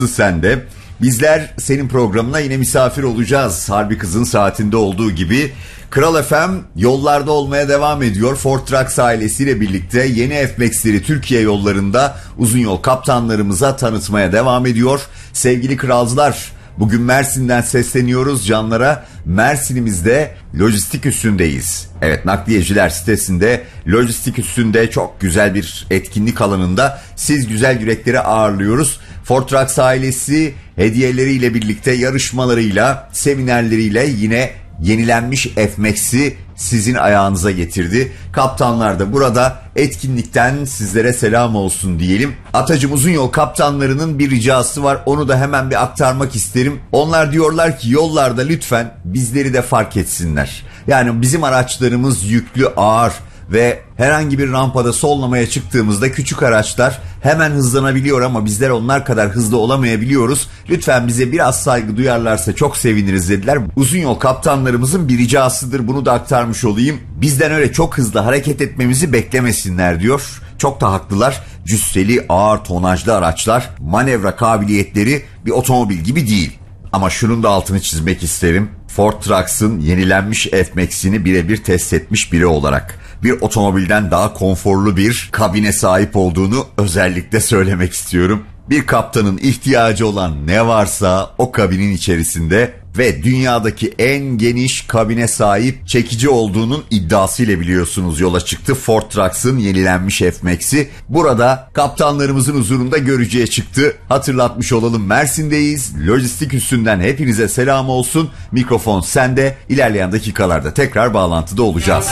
Sen de. Bizler senin programına yine misafir olacağız. Harbi Kız'ın saatinde olduğu gibi. Kral FM yollarda olmaya devam ediyor. Ford Trucks ailesiyle birlikte yeni F-Max'leri Türkiye yollarında uzun yol kaptanlarımıza tanıtmaya devam ediyor. Sevgili kralcılar, bugün Mersin'den sesleniyoruz canlara. Mersin'imizde lojistik üstündeyiz. Evet, nakliyeciler sitesinde lojistik üstünde çok güzel bir etkinlik alanında siz güzel yürekleri ağırlıyoruz. Ford Trucks ailesi hediyeleriyle birlikte, yarışmalarıyla, seminerleriyle yine yenilenmiş F-Max'i sizin ayağınıza getirdi. Kaptanlar da burada, etkinlikten sizlere selam olsun diyelim. Atacım uzun yol kaptanlarının bir ricası var. Onu da hemen bir aktarmak isterim. Onlar diyorlar ki yollarda lütfen bizleri de fark etsinler. Yani bizim araçlarımız yüklü, ağır ve herhangi bir rampada sollamaya çıktığımızda küçük araçlar hemen hızlanabiliyor ama bizler onlar kadar hızlı olamayabiliyoruz. Lütfen bize biraz saygı duyarlarsa çok seviniriz dediler. Uzun yol kaptanlarımızın bir ricasıdır, bunu da aktarmış olayım. Bizden öyle çok hızlı hareket etmemizi beklemesinler diyor. Çok da haklılar. Cüsseli, ağır tonajlı araçlar, manevra kabiliyetleri bir otomobil gibi değil. Ama şunun da altını çizmek isterim. Ford Trucks'ın yenilenmiş F-Max'ini birebir test etmiş biri olarak bir otomobilden daha konforlu bir kabine sahip olduğunu özellikle söylemek istiyorum. Bir kaptanın ihtiyacı olan ne varsa o kabinin içerisinde ve dünyadaki en geniş kabine sahip çekici olduğunun iddiasıyla biliyorsunuz yola çıktı Ford Trucks'ın yenilenmiş F-Max'i. Burada kaptanlarımızın huzurunda görücüye çıktı. Hatırlatmış olalım, Mersin'deyiz. Lojistik üstünden hepinize selam olsun. Mikrofon sende. İlerleyen dakikalarda tekrar bağlantıda olacağız.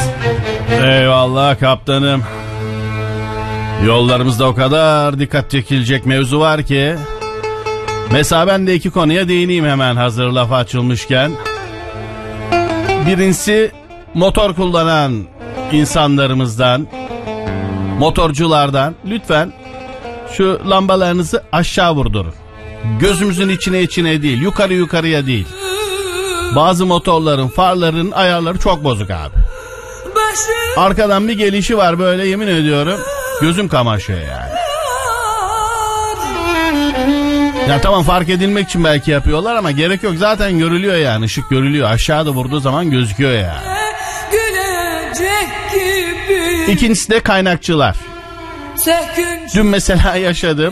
Eyvallah kaptanım. Yollarımızda o kadar dikkat çekilecek mevzu var ki. Mesela ben de iki konuya değineyim hemen hazır laf açılmışken. Birincisi, motor kullanan insanlarımızdan, motorculardan lütfen şu lambalarınızı aşağı vurdurun. Gözümüzün içine değil, yukarıya değil. Bazı motorların farlarının ayarları çok bozuk abi. Arkadan bir gelişi var böyle, yemin ediyorum gözüm kamaşıyor yani. Ya tamam, fark edilmek için belki yapıyorlar ama gerek yok, zaten görülüyor yani, ışık görülüyor, aşağıda vurduğu zaman gözüküyor yani. İkincisi de kaynakçılar. Dün mesela yaşadım.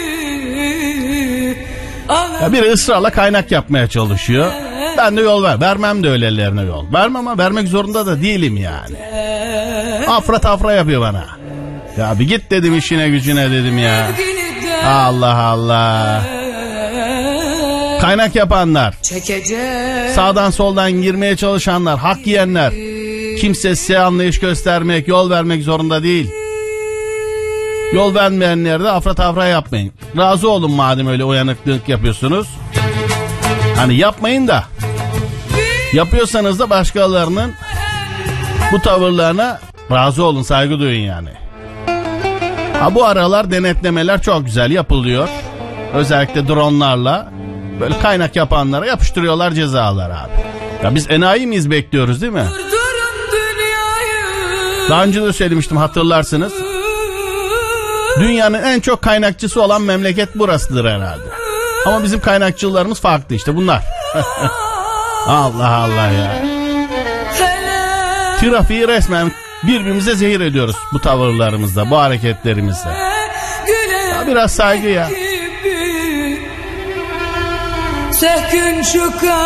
Ya biri ısrarla kaynak yapmaya çalışıyor. Ben de yol vermem de öyle ellerine yol. Vermem ama vermek zorunda da değilim yani. Afra tafra yapıyor bana. Ya bir git dedim işine gücüne dedim ya. Allah Allah. Kaynak yapanlar, sağdan soldan girmeye çalışanlar, hak yiyenler, kimse size anlayış göstermek, yol vermek zorunda değil. Yol vermeyenlere de afra tafra yapmayın. Razı olun madem öyle uyanıklık yapıyorsunuz. Hani yapmayın da, yapıyorsanız da başkalarının bu tavırlarına razı olun, saygı duyun yani. Ha, bu aralar denetlemeler çok güzel yapılıyor. Özellikle dronlarla böyle kaynak yapanlara yapıştırıyorlar cezalar abi. Ya biz enayi miyiz bekliyoruz değil mi? Daha önce de söylemiştim, hatırlarsınız. Dünyanın en çok kaynakçısı olan memleket burasıdır herhalde. Ama bizim kaynakçılarımız farklı işte bunlar. Allah Allah ya. Trafiği resmen birbirimize zehir ediyoruz bu tavırlarımızla, bu hareketlerimizle. Ya biraz saygı ya.